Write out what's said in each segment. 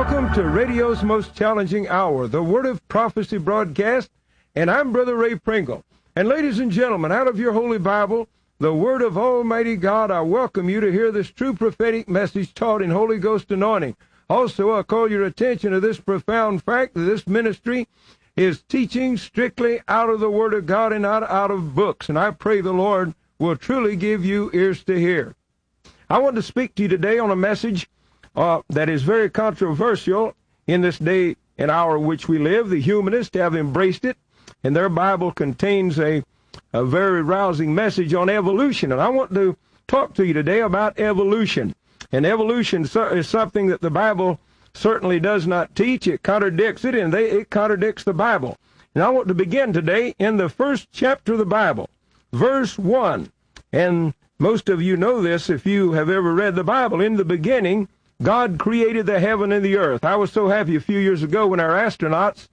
Welcome to radio's most challenging hour, the Word of Prophecy broadcast, and I'm Brother Ray Pringle. And ladies and gentlemen, out of your Holy Bible, the Word of Almighty God, I welcome you to hear this true prophetic message taught in Holy Ghost anointing. Also, I call your attention to this profound fact that this ministry is teaching strictly out of the Word of God and not out of books. And I pray the Lord will truly give you ears to hear. I want to speak to you today on a message that is very controversial in this day and hour in which we live. The humanists have embraced it, and their Bible contains a very rousing message on evolution. And I want to talk to you today about evolution. And evolution is something that the Bible certainly does not teach. It contradicts it, and it contradicts the Bible. And I want to begin today in the first chapter of the Bible, verse 1. And most of you know this if you have ever read the Bible. In the beginning, God created the heaven and the earth. I was so happy a few years ago when our astronauts,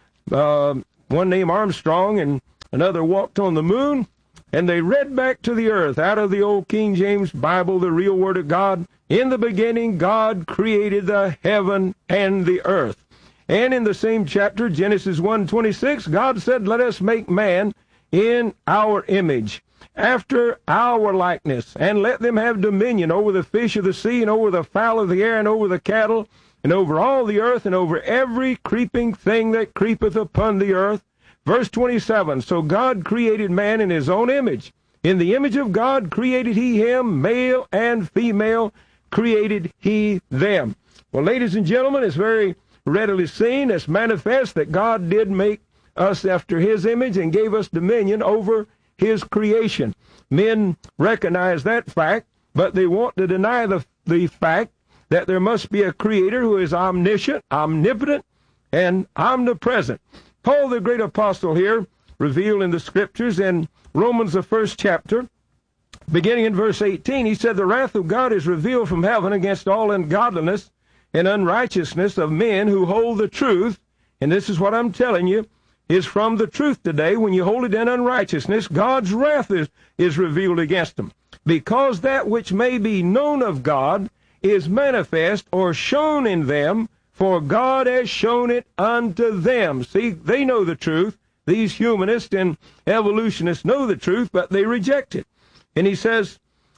one named Armstrong and another, walked on the moon, and they read back to the earth out of the old King James Bible, the real Word of God. In the beginning, God created the heaven and the earth. And in the same chapter, Genesis 1:26, God said, "Let us make man in our image, after our likeness, and let them have dominion over the fish of the sea, and over the fowl of the air, and over the cattle, and over all the earth, and over every creeping thing that creepeth upon the earth." Verse 27, so God created man in his own image. In the image of God created he him, male and female created he them. Well, ladies and gentlemen, it's very readily seen, it's manifest that God did make us after his image and gave us dominion over his creation. Men recognize that fact, but they want to deny the fact that there must be a creator who is omniscient, omnipotent, and omnipresent. Paul, the great apostle here, revealed in the scriptures in Romans, the first chapter, beginning in verse 18, he said, "The wrath of God is revealed from heaven against all ungodliness and unrighteousness of men who hold the truth." And this is what I'm telling you, is from the truth today. When you hold it in unrighteousness, God's wrath is revealed against them. Because that which may be known of God is manifest or shown in them, for God has shown it unto them. See, they know the truth. These humanists and evolutionists know the truth, but they reject it. And he says,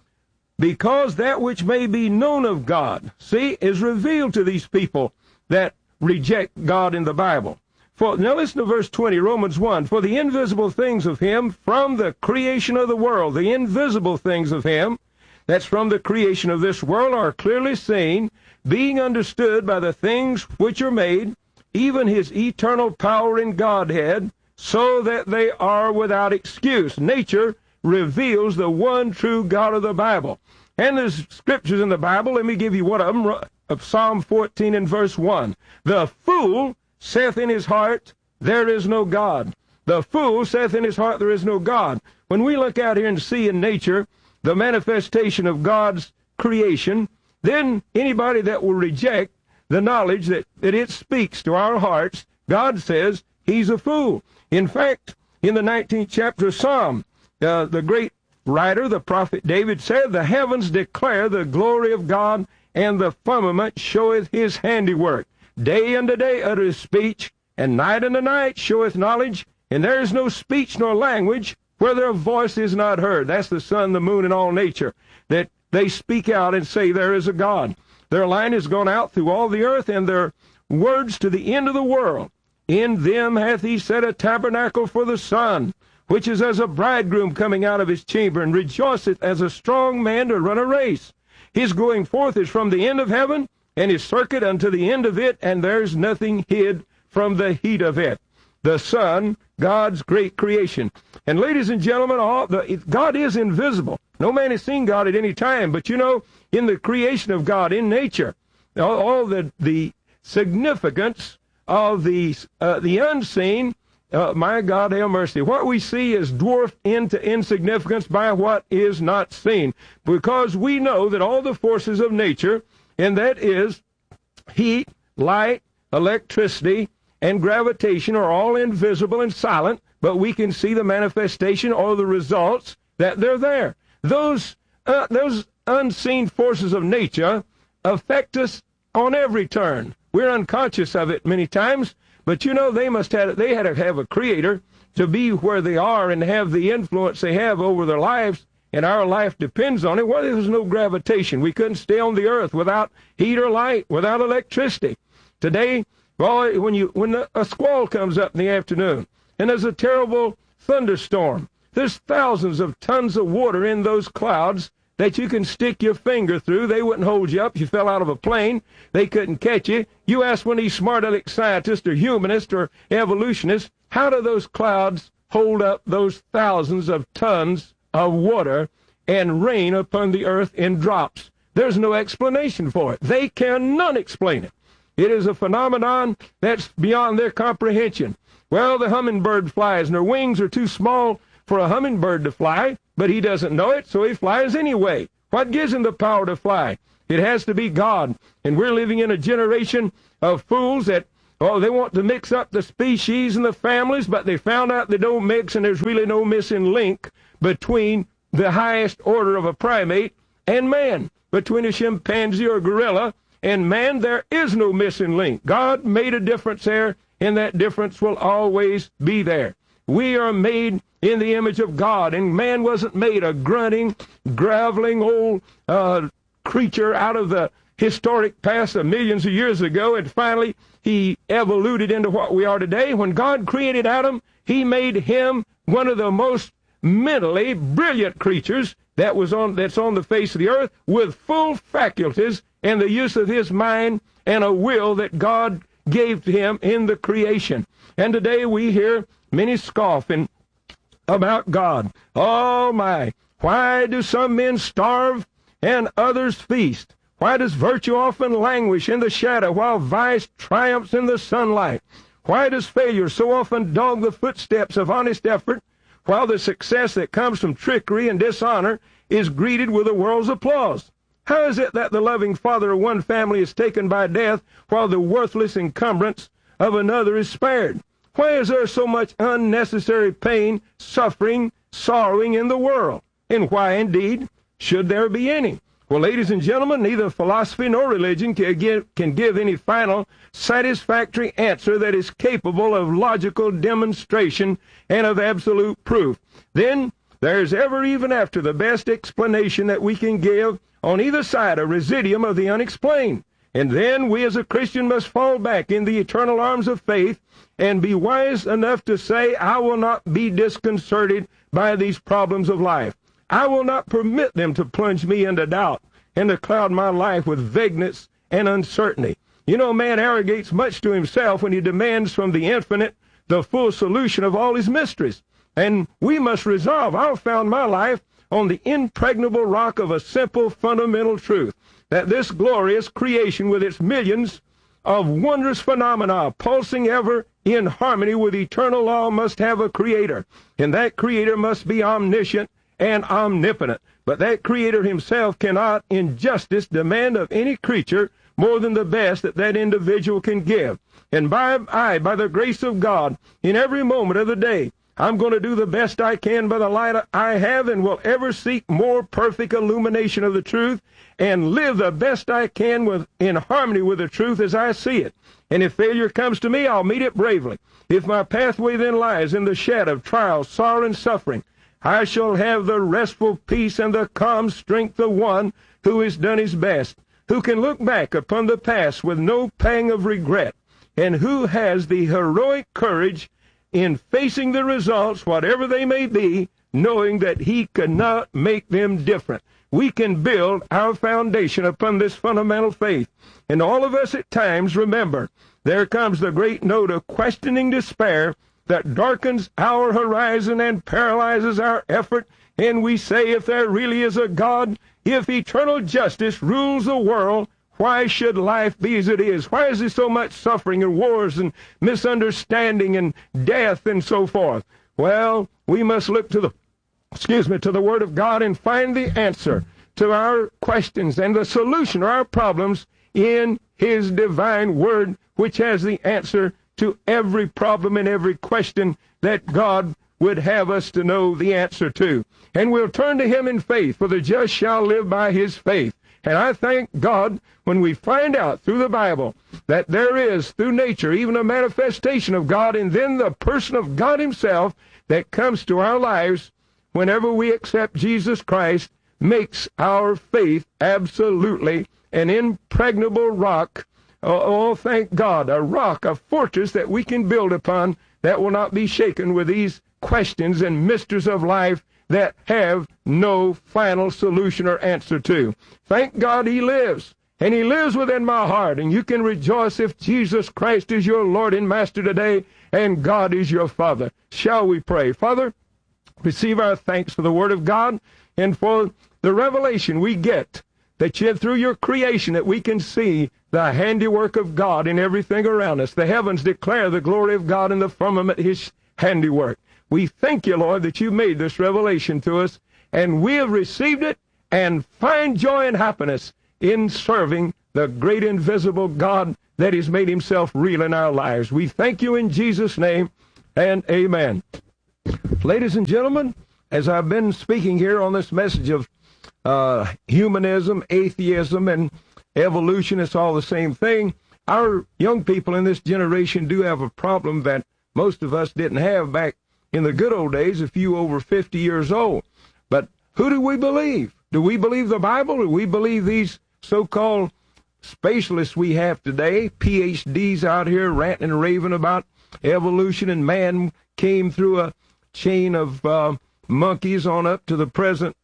because that which may be known of God, see, is revealed to these people that reject God in the Bible. Now listen to verse 20, Romans 1. For the invisible things of him from the creation of the world, the invisible things of him, that's from the creation of this world, are clearly seen, being understood by the things which are made, even his eternal power in Godhead, so that they are without excuse. Nature reveals the one true God of the Bible. And there's scriptures in the Bible. Let me give you one of them, of Psalm 14 and verse 1. The fool saith in his heart, there is no God. The fool saith in his heart, there is no God. When we look out here and see in nature the manifestation of God's creation, then anybody that will reject the knowledge that it speaks to our hearts, God says he's a fool. In fact, in the 19th chapter of Psalm, the great writer, the prophet David, said, the heavens declare the glory of God, and the firmament showeth his handiwork. Day unto day uttereth speech, and night unto night showeth knowledge, and there is no speech nor language where their voice is not heard. That's the sun, the moon, and all nature, that they speak out and say there is a God. Their line has gone out through all the earth, and their words to the end of the world. In them hath he set a tabernacle for the sun, which is as a bridegroom coming out of his chamber, and rejoiceth as a strong man to run a race. His going forth is from the end of heaven, and his circuit unto the end of it, and there's nothing hid from the heat of it. The sun, God's great creation. And ladies and gentlemen, God is invisible. No man has seen God at any time, but you know, in the creation of God, in nature, all the significance of the unseen, my God, have mercy. What we see is dwarfed into insignificance by what is not seen, because we know that all the forces of nature, and that is heat, light, electricity, and gravitation, are all invisible and silent, but we can see the manifestation or the results that they're there. Those unseen forces of nature affect us on every turn. We're unconscious of it many times, but you know, they had to have a creator to be where they are and have the influence they have over their lives, and our life depends on it. Well, there's no gravitation. We couldn't stay on the earth without heat or light, without electricity. Today, well, when a squall comes up in the afternoon, and there's a terrible thunderstorm, there's thousands of tons of water in those clouds that you can stick your finger through. They wouldn't hold you up if you fell out of a plane. They couldn't catch you. You ask one of these smart aleck scientists or humanists or evolutionists, how do those clouds hold up those thousands of tons of water and rain upon the earth in drops? There's no explanation for it. They cannot explain it. It is a phenomenon that's beyond their comprehension. Well, the hummingbird flies, and her wings are too small for a hummingbird to fly, but he doesn't know it, so he flies anyway. What gives him the power to fly? It has to be God. And we're living in a generation of fools that, they want to mix up the species and the families, but they found out they don't mix, and there's really no missing link between the highest order of a primate and man. Between a chimpanzee or gorilla and man, there is no missing link. God made a difference there, and that difference will always be there. We are made in the image of God, and man wasn't made a grunting, groveling old creature out of the historic past of millions of years ago, and finally he evoluted into what we are today. When God created Adam, he made him one of the most mentally brilliant creatures that's on the face of the earth, with full faculties and the use of his mind and a will that God gave to him in the creation. And today we hear many scoffing about God. Oh my, why do some men starve and others feast? Why does virtue often languish in the shadow while vice triumphs in the sunlight? Why does failure so often dog the footsteps of honest effort, while the success that comes from trickery and dishonor is greeted with the world's applause? How is it that the loving father of one family is taken by death, while the worthless encumbrance of another is spared? Why is there so much unnecessary pain, suffering, sorrowing in the world? And why, indeed, should there be any? Well, ladies and gentlemen, neither philosophy nor religion can give any final, satisfactory answer that is capable of logical demonstration and of absolute proof. Then there's ever, even after the best explanation that we can give, on either side a residuum of the unexplained. And then we as a Christian must fall back in the eternal arms of faith and be wise enough to say, I will not be disconcerted by these problems of life. I will not permit them to plunge me into doubt and to cloud my life with vagueness and uncertainty. You know, man arrogates much to himself when he demands from the infinite the full solution of all his mysteries. And we must resolve. I've found my life on the impregnable rock of a simple fundamental truth, that this glorious creation with its millions of wondrous phenomena pulsing ever in harmony with eternal law must have a creator, and that creator must be omniscient and omnipotent. But that creator himself cannot in justice demand of any creature more than the best that that individual can give. And by the grace of God, in every moment of the day, I'm going to do the best I can by the light I have, and will ever seek more perfect illumination of the truth and live the best I can in harmony with the truth as I see it. And if failure comes to me, I'll meet it bravely. If my pathway then lies in the shadow of trial, sorrow, and suffering, I shall have the restful peace and the calm strength of one who has done his best, who can look back upon the past with no pang of regret, and who has the heroic courage in facing the results, whatever they may be, knowing that he cannot make them different. We can build our foundation upon this fundamental faith. And all of us at times remember, there comes the great note of questioning despair that darkens our horizon and paralyzes our effort, and we say, if there really is a God, if eternal justice rules the world, why should life be as it is? Why is there so much suffering and wars and misunderstanding and death and so forth? Well, we must look to the Word of God and find the answer to our questions and the solution to our problems in His divine Word, which has the answer to every problem and every question that God would have us to know the answer to. And we'll turn to Him in faith, for the just shall live by his faith. And I thank God when we find out through the Bible that there is, through nature, even a manifestation of God, and then the person of God himself that comes to our lives whenever we accept Jesus Christ, makes our faith absolutely an impregnable rock. Oh, thank God, a rock, a fortress that we can build upon that will not be shaken with these questions and mysteries of life that have no final solution or answer to. Thank God he lives, and he lives within my heart, and you can rejoice if Jesus Christ is your Lord and Master today, and God is your Father. Shall we pray? Father, receive our thanks for the Word of God and for the revelation we get that you, through your creation, that we can see the handiwork of God in everything around us. The heavens declare the glory of God, in the firmament his handiwork. We thank you, Lord, that you made this revelation to us, and we have received it and find joy and happiness in serving the great invisible God that has made himself real in our lives. We thank you in Jesus' name, and amen. Ladies and gentlemen, as I've been speaking here on this message of humanism, atheism, and evolution, it's all the same thing. Our young people in this generation do have a problem that most of us didn't have back in the good old days, a few over 50 years old. But who do we believe? Do we believe the Bible, or do we believe these so-called specialists we have today, PhDs out here ranting and raving about evolution, and man came through a chain of monkeys on up to the present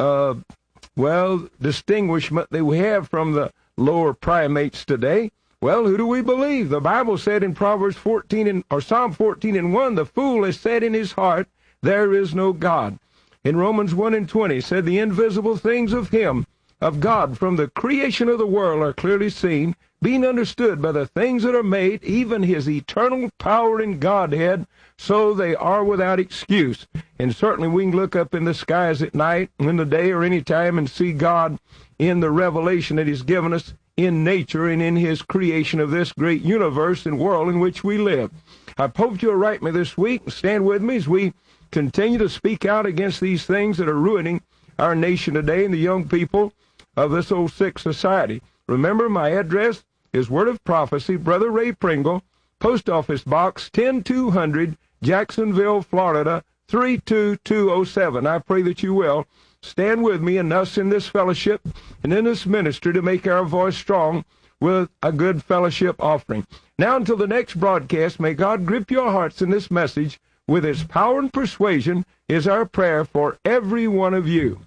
distinguishment that we have from the lower primates today? Well, who do we believe? The Bible said in Proverbs 14 or Psalm 14:1, the fool has said in his heart, there is no God. In Romans 1:20 said, the invisible things of him, of God, from the creation of the world are clearly seen, being understood by the things that are made, even his eternal power and Godhead, so they are without excuse. And certainly we can look up in the skies at night, in the day, or any time, and see God in the revelation that he's given us in nature and in his creation of this great universe and world in which we live. I hope you'll write me this week and stand with me as we continue to speak out against these things that are ruining our nation today and the young people of this old sick society. Remember, my address is Word of Prophecy, Brother Ray Pringle, Post Office Box 10200, Jacksonville, Florida 32207. I pray that you will stand with me and us in this fellowship and in this ministry to make our voice strong with a good fellowship offering. Now, until the next broadcast, may God grip your hearts in this message with his power and persuasion is our prayer for every one of you.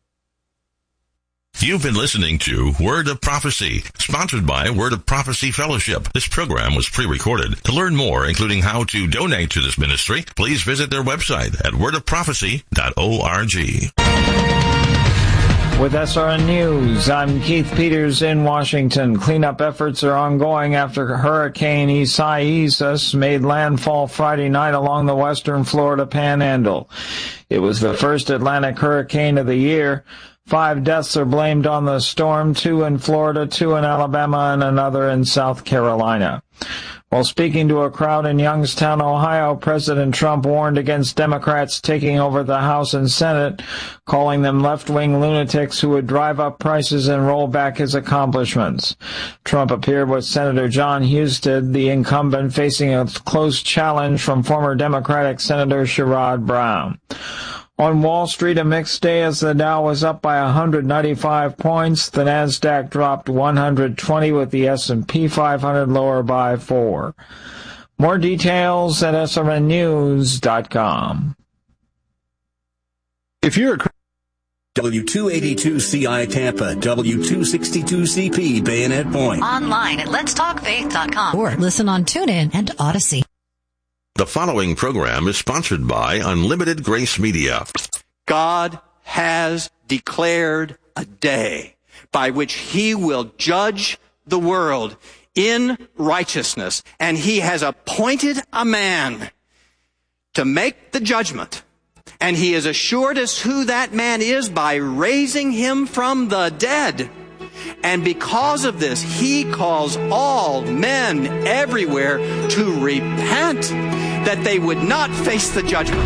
You've been listening to Word of Prophecy, sponsored by Word of Prophecy Fellowship. This program was pre-recorded. To learn more, including how to donate to this ministry, please visit their website at wordofprophecy.org. With SRN News, I'm Keith Peters in Washington. Cleanup efforts are ongoing after Hurricane Isaias made landfall Friday night along the western Florida Panhandle. It was the first Atlantic hurricane of the year. 5 deaths are blamed on the storm, 2 in Florida, 2 in Alabama, and another in South Carolina. While speaking to a crowd in Youngstown, Ohio, President Trump warned against Democrats taking over the House and Senate, calling them left-wing lunatics who would drive up prices and roll back his accomplishments. Trump appeared with Senator John Husted, the incumbent, facing a close challenge from former Democratic Senator Sherrod Brown. On Wall Street, a mixed day as the Dow was up by 195 points. The Nasdaq dropped 120 with the S&P 500 lower by 4. More details at srnnews.com. If you're a W282CI Tampa, W262CP Bayonet Point. Online at letstalkfaith.com or listen on TuneIn and Odyssey. The following program is sponsored by Unlimited Grace Media. God has declared a day by which he will judge the world in righteousness, and he has appointed a man to make the judgment, and he has assured us who that man is by raising him from the dead. And because of this, he calls all men everywhere to repent, that they would not face the judgment.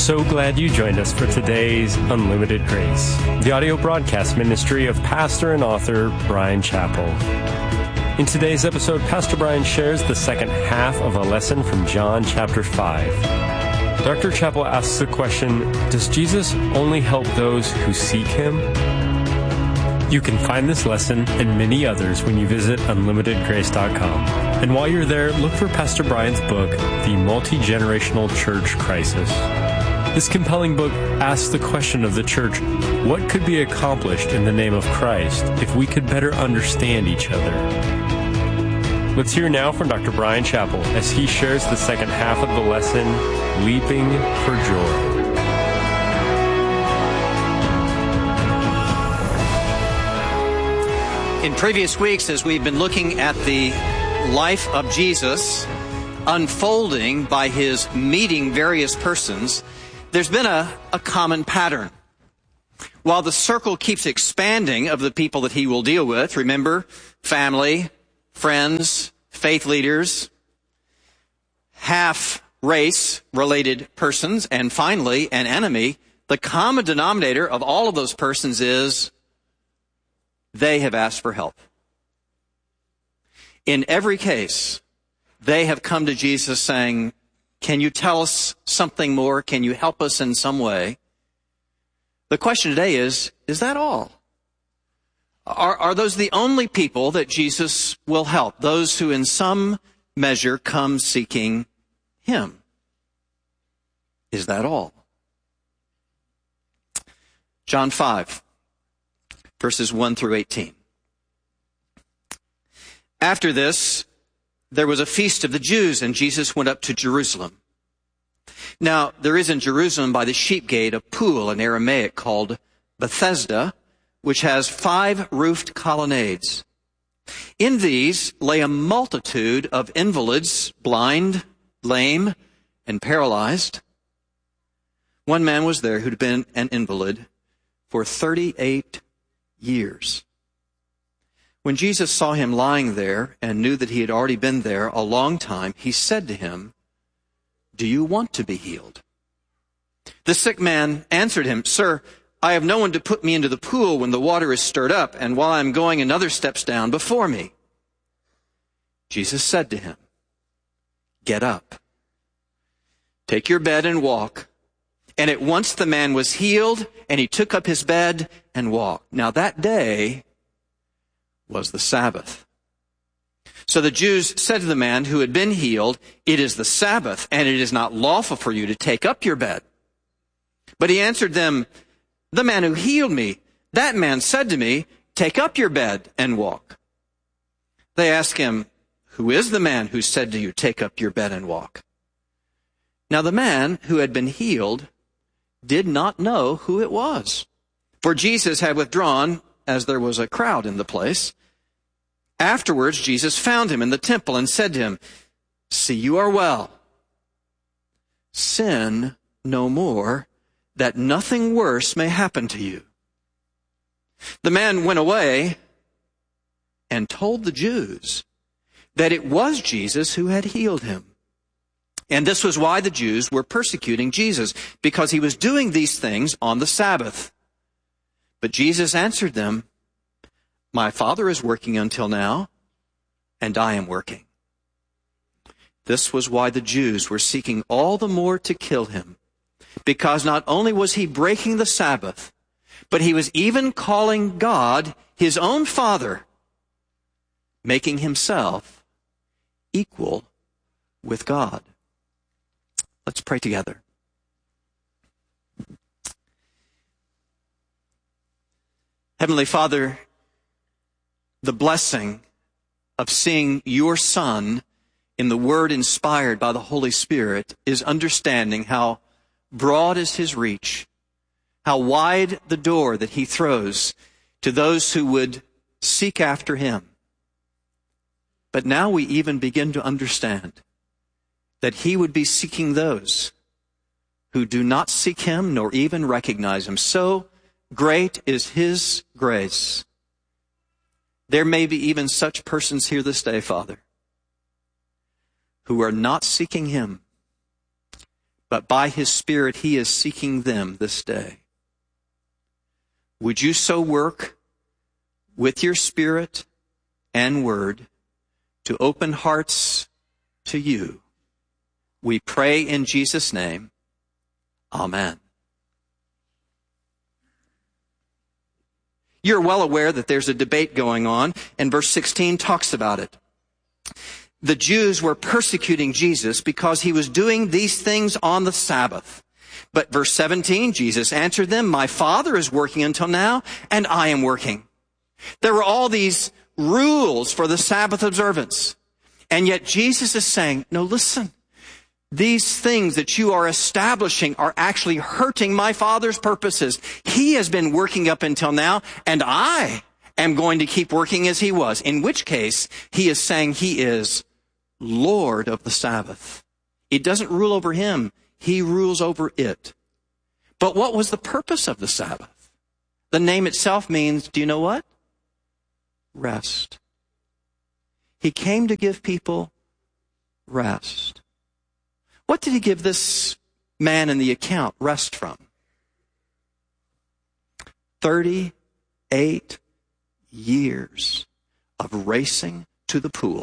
so glad you joined us for today's Unlimited Grace, the audio broadcast ministry of pastor and author Bryan Chapell. In today's episode, Pastor Bryan shares the second half of a lesson from John chapter 5. Dr. Chapell asks the question, does Jesus only help those who seek Him? You can find this lesson and many others when you visit unlimitedgrace.com. And while you're there, look for Pastor Bryan's book, The Multi-Generational Church Crisis. This compelling book asks the question of the church, what could be accomplished in the name of Christ if we could better understand each other? Let's hear now from Dr. Bryan Chapell as he shares the second half of the lesson, Leaping for Joy. In previous weeks, as we've been looking at the life of Jesus unfolding by His meeting various persons, there's been a common pattern. While the circle keeps expanding of the people that He will deal with, remember, family, friends, faith leaders, half-race related persons, and finally, an enemy, the common denominator of all of those persons is they have asked for help. In every case, they have come to Jesus saying, can you tell us something more? Can you help us in some way? The question today is that all? Are those the only people that Jesus will help? Those who in some measure come seeking Him? Is that all? John 5. Verses 1 through 18. After this, there was a feast of the Jews, and Jesus went up to Jerusalem. Now, there is in Jerusalem by the sheep gate a pool in Aramaic called Bethesda, which has 5 roofed colonnades. In these lay a multitude of invalids, blind, lame, and paralyzed. One man was there who'd been an invalid for 38 years. When Jesus saw him lying there and knew that he had already been there a long time, He said to him, do you want to be healed? The sick man answered Him, Sir, I have no one to put me into the pool when the water is stirred up, and while I am going, another steps down before me. Jesus said to him, get up, take your bed and walk. And at once the man was healed, and he took up his bed and walked. Now that day was the Sabbath. So the Jews said to the man who had been healed, it is the Sabbath, and it is not lawful for you to take up your bed. But he answered them, the man who healed me, that man said to me, take up your bed and walk. They asked him, who is the man who said to you, take up your bed and walk? Now the man who had been healed did not know who it was, for Jesus had withdrawn as there was a crowd in the place. Afterwards, Jesus found him in the temple and said to him, see, you are well. Sin no more, that nothing worse may happen to you. The man went away and told the Jews that it was Jesus who had healed him. And this was why the Jews were persecuting Jesus, because He was doing these things on the Sabbath. But Jesus answered them, my Father is working until now, and I am working. This was why the Jews were seeking all the more to kill Him, because not only was He breaking the Sabbath, but He was even calling God His own Father, making Himself equal with God. Let's pray together. Heavenly Father, the blessing of seeing your Son in the Word inspired by the Holy Spirit is understanding how broad is His reach, how wide the door that He throws to those who would seek after Him. But now we even begin to understand that He would be seeking those who do not seek Him nor even recognize Him. So great is His grace. There may be even such persons here this day, Father, who are not seeking Him, but by His Spirit, He is seeking them this day. Would you so work with your spirit and word to open hearts to you? We pray in Jesus' name. Amen. You're well aware that there's a debate going on, and verse 16 talks about it. The Jews were persecuting Jesus because He was doing these things on the Sabbath. But verse 17, Jesus answered them, my Father is working until now, and I am working. There were all these rules for the Sabbath observance. And yet Jesus is saying, no, listen. These things that you are establishing are actually hurting my Father's purposes. He has been working up until now, and I am going to keep working as He was. In which case, He is saying He is Lord of the Sabbath. It doesn't rule over Him. He rules over it. But what was the purpose of the Sabbath? The name itself means, do you know what? Rest. He came to give people rest. What did He give this man in the account rest from? 38 years of racing to the pool.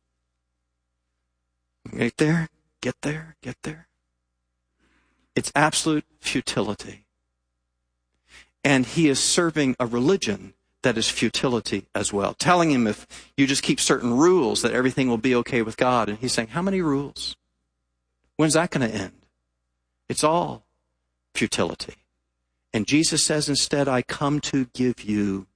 Get there, get there, get there. It's absolute futility. And he is serving a religion that is futility as well. Telling him if you just keep certain rules that everything will be okay with God. And he's saying, how many rules? When's that going to end? It's all futility. And Jesus says instead, I come to give you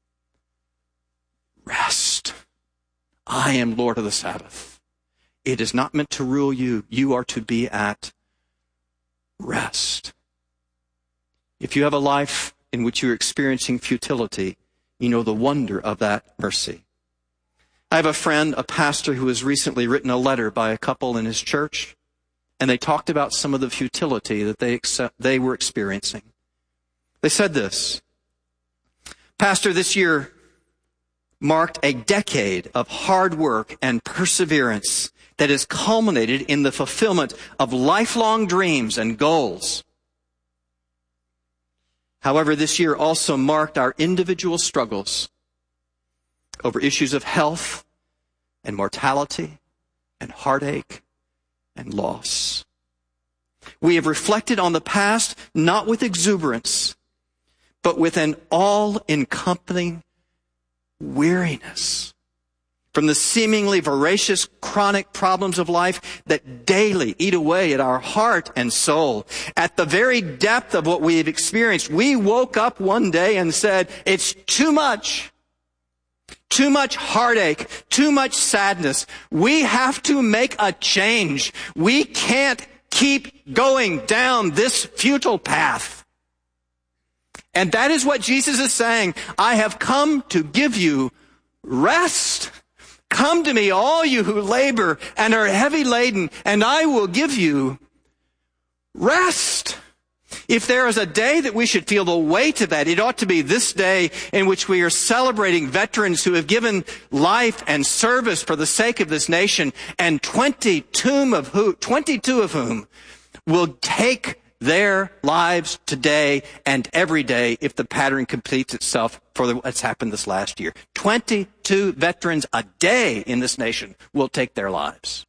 rest. I am Lord of the Sabbath. It is not meant to rule you. You are to be at rest. If you have a life in which you're experiencing futility, you know the wonder of that mercy. I have a friend, a pastor, who has recently written a letter by a couple in his church, and they talked about some of the futility that they were experiencing. They said this, Pastor, this year marked a decade of hard work and perseverance that has culminated in the fulfillment of lifelong dreams and goals. However, this year also marked our individual struggles over issues of health and mortality and heartache and loss. We have reflected on the past, not with exuberance, but with an all-encompassing weariness from the seemingly voracious chronic problems of life that daily eat away at our heart and soul. At the very depth of what we have experienced, we woke up one day and said, it's too much. Too much heartache, too much sadness. We have to make a change. We can't keep going down this futile path. And that is what Jesus is saying. I have come to give you rest. Come to me, all you who labor and are heavy laden, and I will give you rest. If there is a day that we should feel the weight of that, it ought to be this day in which we are celebrating veterans who have given life and service for the sake of this nation, and 22 of whom will take their lives today and every day if the pattern completes itself for what's happened this last year. 22 veterans a day in this nation will take their lives.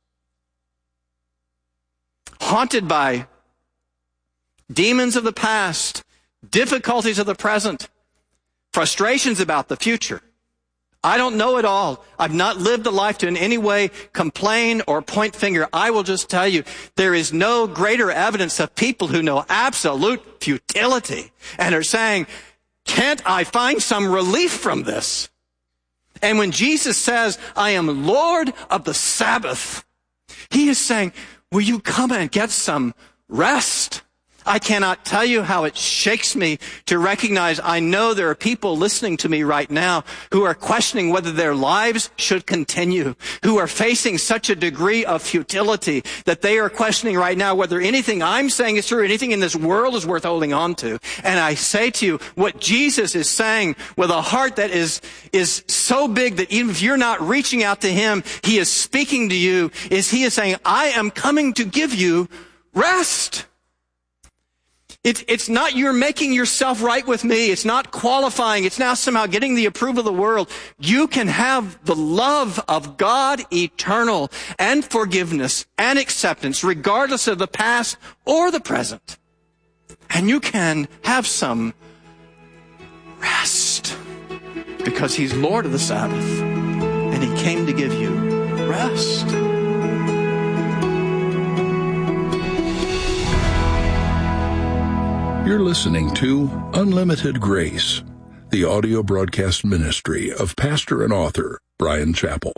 Haunted by demons of the past, difficulties of the present, frustrations about the future. I don't know it all. I've not lived a life to in any way complain or point finger. I will just tell you, there is no greater evidence of people who know absolute futility and are saying, can't I find some relief from this? And when Jesus says, I am Lord of the Sabbath, He is saying, will you come and get some rest? I cannot tell you how it shakes me to recognize I know there are people listening to me right now who are questioning whether their lives should continue, who are facing such a degree of futility that they are questioning right now whether anything I'm saying is true, anything in this world is worth holding on to. And I say to you, what Jesus is saying with a heart that is so big that even if you're not reaching out to Him, He is speaking to you, is He is saying, I am coming to give you Rest. It's not you're making yourself right with me. It's not qualifying. It's now somehow getting the approval of the world. You can have the love of God eternal and forgiveness and acceptance regardless of the past or the present. And you can have some rest because he's Lord of the Sabbath and he came to give you rest. You're listening to Unlimited Grace, the audio broadcast ministry of pastor and author Bryan Chapell.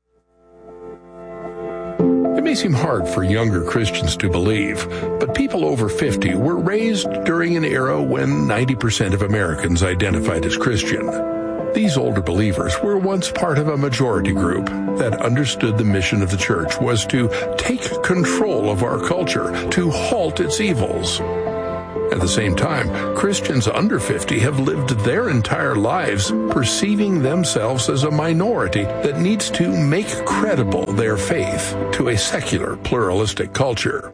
It may seem hard for younger Christians to believe, but people over 50 were raised during an era when 90% of Americans identified as Christian. These older believers were once part of a majority group that understood the mission of the church was to take control of our culture, to halt its evils. At the same time, Christians under 50 have lived their entire lives perceiving themselves as a minority that needs to make credible their faith to a secular, pluralistic culture.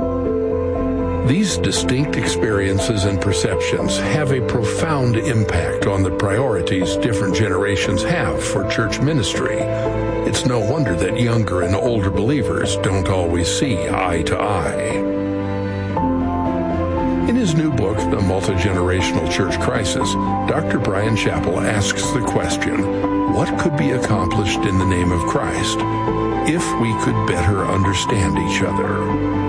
These distinct experiences and perceptions have a profound impact on the priorities different generations have for church ministry. It's no wonder that younger and older believers don't always see eye to eye. In his new book, The Multi-Generational Church Crisis, Dr. Bryan Chapell asks the question, what could be accomplished in the name of Christ if we could better understand each other?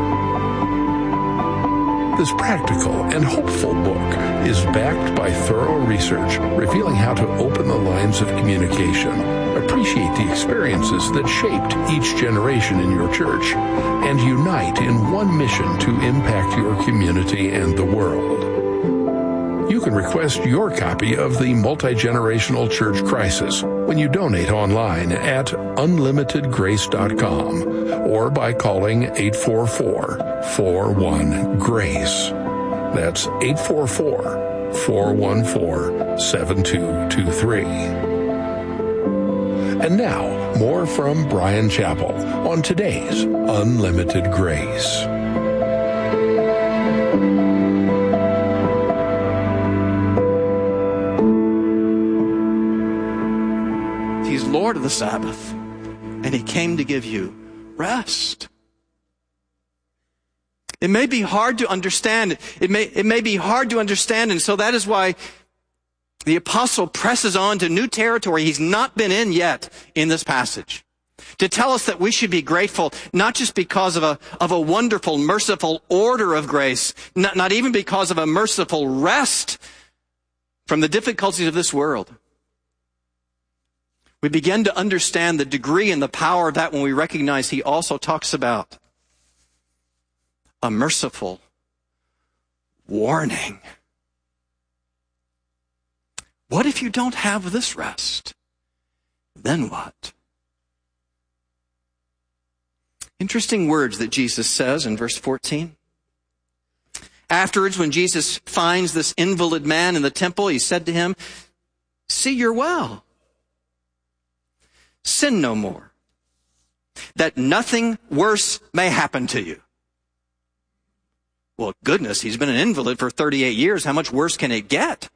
This practical and hopeful book is backed by thorough research revealing how to open the lines of communication, appreciate the experiences that shaped each generation in your church, and unite in one mission to impact your community and the world. You can request your copy of the Multi-Generational Church Crisis when you donate online at unlimitedgrace.com or by calling 844-41-GRACE. That's 844-414-7223. And now, more from Bryan Chapell on today's Unlimited Grace. He's Lord of the Sabbath, and he came to give you rest. It may be hard to understand. It may be hard to understand, and so that is why the apostle presses on to new territory he's not been in yet in this passage, to tell us that we should be grateful, not just because of a wonderful, merciful order of grace, not even because of a merciful rest from the difficulties of this world. We begin to understand the degree and the power of that when we recognize he also talks about a merciful warning. What if you don't have this rest? Then what? Interesting words that Jesus says in verse 14. Afterwards, when Jesus finds this invalid man in the temple, he said to him, "See, you're well. Sin no more, that nothing worse may happen to you." Well, goodness, he's been an invalid for 38 years. How much worse can it get?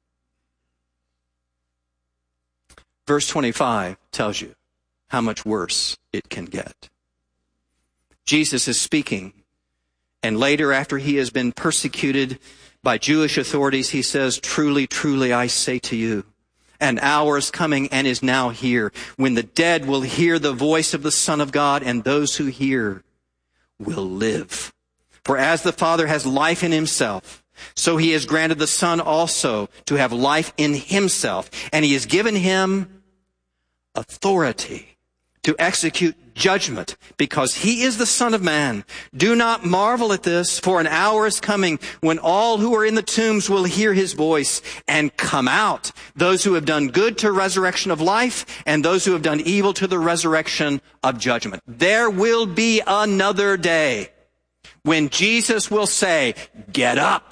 Verse 25 tells you how much worse it can get. Jesus is speaking, and later, after he has been persecuted by Jewish authorities, he says, "Truly, truly, I say to you, an hour is coming and is now here when the dead will hear the voice of the Son of God, and those who hear will live. For as the Father has life in himself, so he has granted the Son also to have life in himself. And he has given him authority to execute judgment, because he is the Son of Man. Do not marvel at this, for an hour is coming when all who are in the tombs will hear his voice and come out, those who have done good to resurrection of life, and those who have done evil to the resurrection of judgment." There will be another day when Jesus will say, "Get up."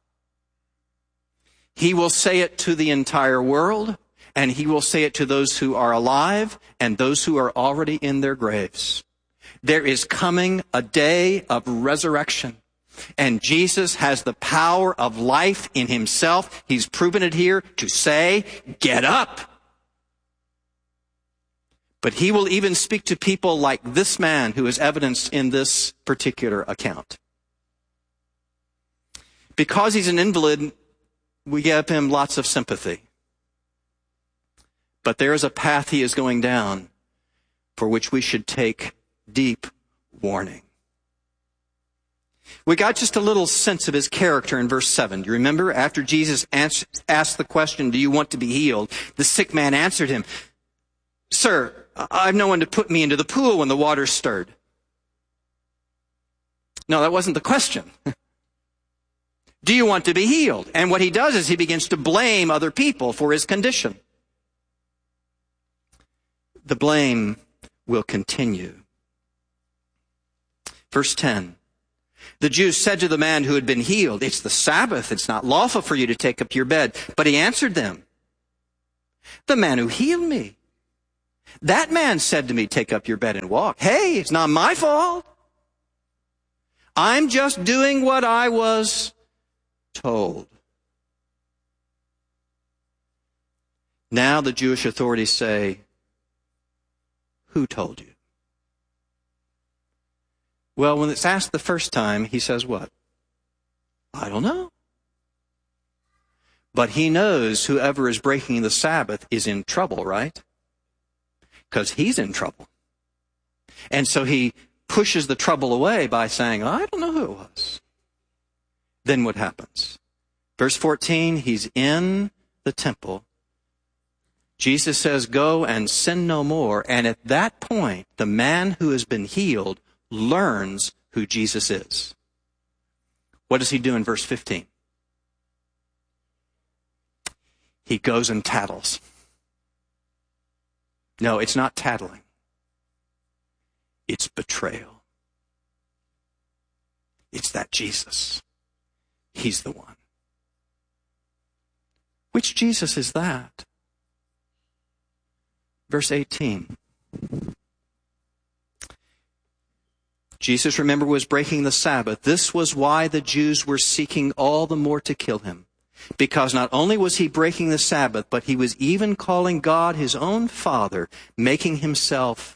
He will say it to the entire world, and he will say it to those who are alive and those who are already in their graves. There is coming a day of resurrection. And Jesus has the power of life in himself. He's proven it here to say, get up. But he will even speak to people like this man who is evidenced in this particular account. Because he's an invalid, we give him lots of sympathy. But there is a path he is going down for which we should take deep warning. We got just a little sense of his character in verse 7. Do you remember? After Jesus asked the question, do you want to be healed? The sick man answered him, Sir, I've no one to put me into the pool when the water's stirred. No, that wasn't the question. Do you want to be healed? And what he does is he begins to blame other people for his condition. The blame will continue. Verse 10. The Jews said to the man who had been healed, it's the Sabbath. It's not lawful for you to take up your bed. But he answered them, the man who healed me, that man said to me, take up your bed and walk. Hey, it's not my fault. I'm just doing what I was told. Now the Jewish authorities say, who told you? Well, when it's asked the first time, he says what? I don't know. But he knows whoever is breaking the Sabbath is in trouble, right? Because he's in trouble. And so he pushes the trouble away by saying, I don't know who it was. Then what happens? Verse 14, he's in the temple. Jesus says, go and sin no more. And at that point, the man who has been healed learns who Jesus is. What does he do in verse 15? He goes and tattles. No, it's not tattling. It's betrayal. It's that Jesus. He's the one. Which Jesus is that? Verse 18. Jesus, remember, was breaking the Sabbath. This was why the Jews were seeking all the more to kill him. Because not only was he breaking the Sabbath, but he was even calling God his own Father, making himself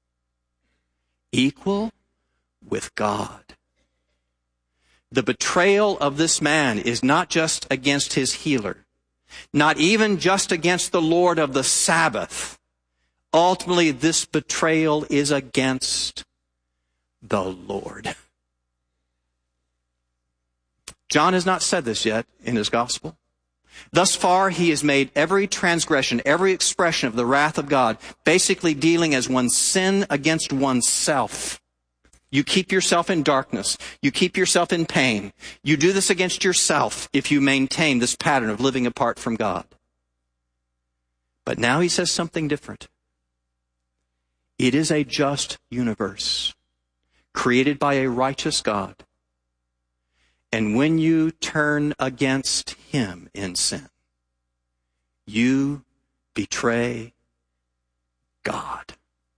equal with God. The betrayal of this man is not just against his healer, not even just against the Lord of the Sabbath. Ultimately, this betrayal is against the Lord. John has not said this yet in his gospel. Thus far, he has made every transgression, every expression of the wrath of God, basically dealing as one's sin against oneself. You keep yourself in darkness. You keep yourself in pain. You do this against yourself if you maintain this pattern of living apart from God. But now he says something different. It is a just universe, created by a righteous God. And when you turn against him in sin, you betray God.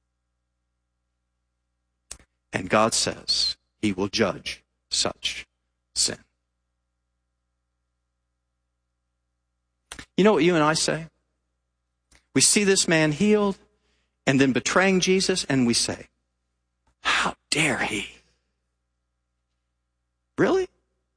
And God says he will judge such sin. You know what you and I say? We see this man healed and then betraying Jesus, and we say, how dare he? Really?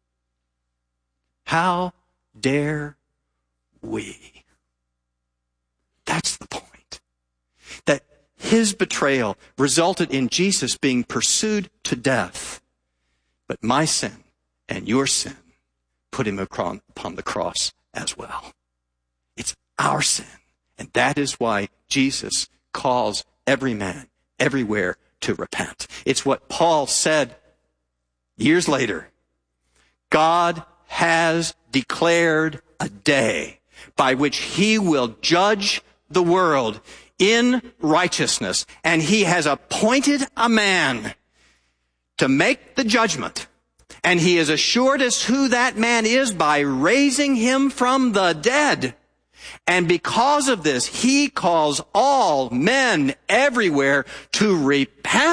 How dare we? That's the point. That his betrayal resulted in Jesus being pursued to death. But my sin and your sin put him upon the cross as well. It's our sin. And that is why Jesus calls every man, everywhere, to repent. It's what Paul said years later. God has declared a day by which he will judge the world in righteousness, and he has appointed a man to make the judgment, and he has assured us who that man is by raising him from the dead. And because of this, he calls all men everywhere to repent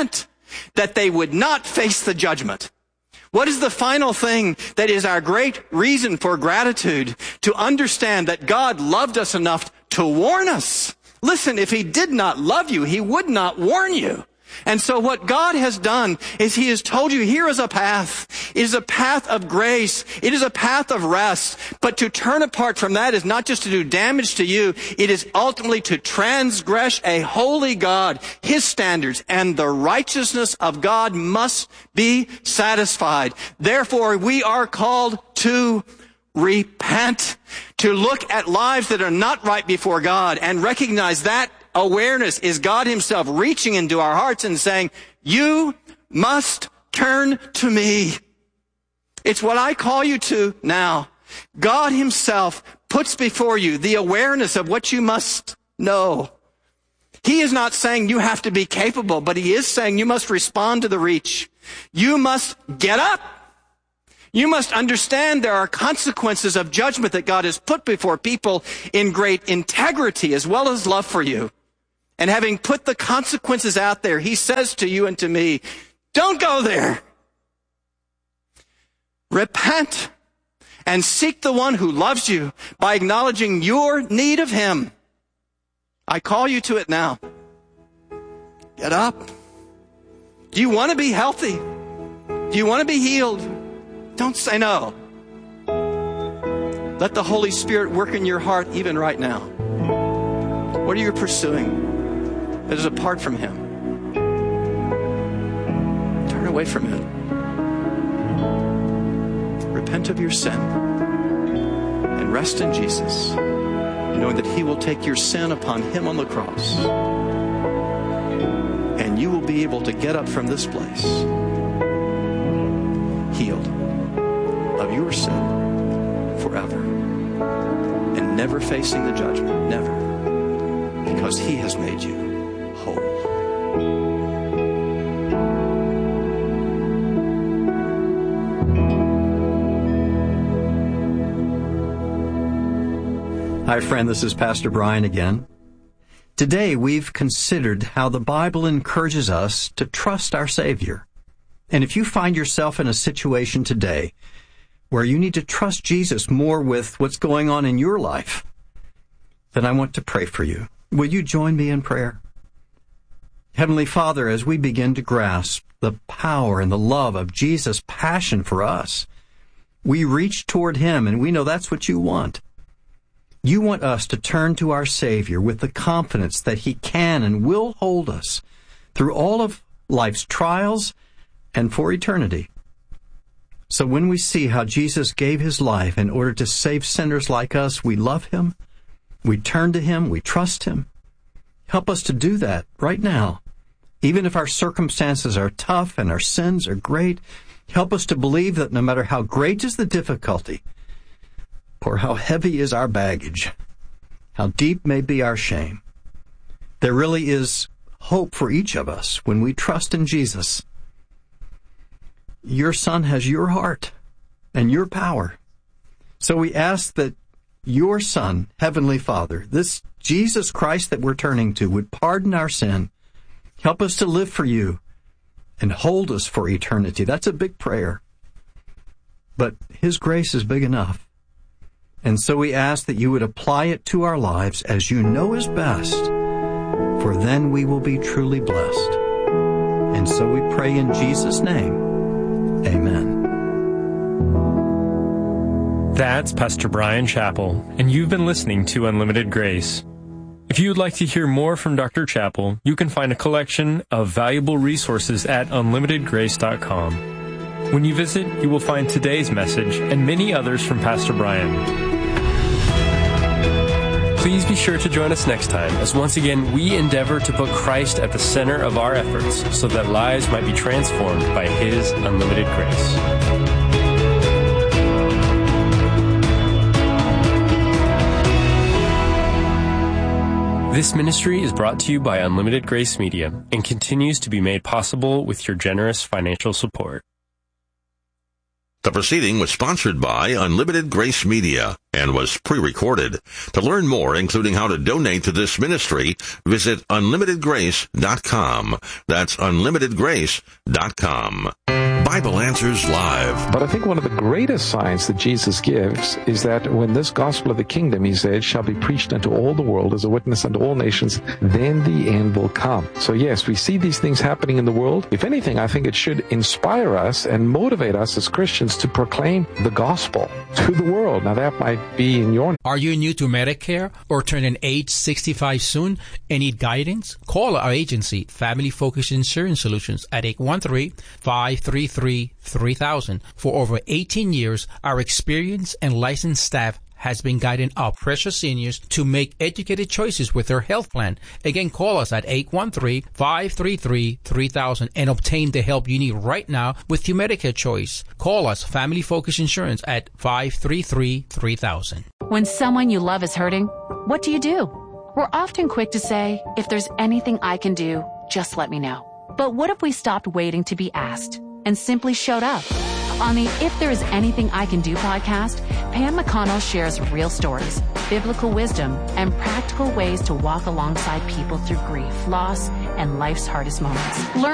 that they would not face the judgment. What is the final thing that is our great reason for gratitude? To understand that God loved us enough to warn us. Listen, if he did not love you, he would not warn you. And so what God has done is he has told you, here is a path. It is a path of grace. It is a path of rest. But to turn apart from that is not just to do damage to you. It is ultimately to transgress a holy God, his standards, and the righteousness of God must be satisfied. Therefore, we are called to repent, to look at lives that are not right before God and recognize that awareness is God himself reaching into our hearts and saying, you must turn to me. It's what I call you to now. God himself puts before you the awareness of what you must know. He is not saying you have to be capable, but he is saying you must respond to the reach. You must get up. You must understand there are consequences of judgment that God has put before people in great integrity as well as love for you. And having put the consequences out there, he says to you and to me, don't go there. Repent and seek the one who loves you by acknowledging your need of him. I call you to it now. Get up. Do you want to be healthy? Do you want to be healed? Don't say no. Let the Holy Spirit work in your heart even right now. What are you pursuing that is apart from him? Turn away from it. Repent of your sin and rest in Jesus, knowing that he will take your sin upon him on the cross, and you will be able to get up from this place healed of your sin forever and never facing the judgment, never, because he has made you whole. Hi, friend. This is Pastor Brian again. Today, we've considered how the Bible encourages us to trust our Savior. And if you find yourself in a situation today where you need to trust Jesus more with what's going on in your life, then I want to pray for you. Will you join me in prayer? Heavenly Father, as we begin to grasp the power and the love of Jesus' passion for us, we reach toward him, and we know that's what you want. You want us to turn to our Savior with the confidence that he can and will hold us through all of life's trials and for eternity. So when we see how Jesus gave his life in order to save sinners like us, we love him, we turn to him, we trust him. Help us to do that right now. Even if our circumstances are tough and our sins are great, help us to believe that no matter how great is the difficulty, or how heavy is our baggage, how deep may be our shame, there really is hope for each of us when we trust in Jesus. Your Son has your heart and your power. So we ask that your Son, Heavenly Father, this Jesus Christ that we're turning to, would pardon our sin, help us to live for you, and hold us for eternity. That's a big prayer. But his grace is big enough. And so we ask that you would apply it to our lives as you know is best, for then we will be truly blessed. And so we pray in Jesus' name. Amen. That's Pastor Brian Chappell, and you've been listening to Unlimited Grace. If you would like to hear more from Dr. Chappell, you can find a collection of valuable resources at unlimitedgrace.com. When you visit, you will find today's message and many others from Pastor Brian. Please be sure to join us next time as once again we endeavor to put Christ at the center of our efforts so that lives might be transformed by his unlimited grace. This ministry is brought to you by Unlimited Grace Media and continues to be made possible with your generous financial support. The proceeding was sponsored by Unlimited Grace Media and was pre-recorded. To learn more, including how to donate to this ministry, visit unlimitedgrace.com. That's unlimitedgrace.com. Bible Answers Live. But I think one of the greatest signs that Jesus gives is that when this gospel of the kingdom, he said, shall be preached unto all the world as a witness unto all nations, then the end will come. So yes, we see these things happening in the world. If anything, I think it should inspire us and motivate us as Christians to proclaim the gospel to the world. Now that might be in your... Are you new to Medicare or turning age 65 soon and need guidance? Call our agency, Family Focus Insurance Solutions, at 813-533-3000. For over 18 years, our experienced and licensed staff has been guiding our precious seniors to make educated choices with their health plan. Again, call us at 813-533-3000 and obtain the help you need right now with your Medicare choice. Call us, Family Focus Insurance, at 533-3000. When someone you love is hurting, what do? We're often quick to say, if there's anything I can do, just let me know. But what if we stopped waiting to be asked and simply showed up? On the If There Is Anything I Can Do podcast, Pam McConnell shares real stories, biblical wisdom, and practical ways to walk alongside people through grief, loss, and life's hardest moments. Learn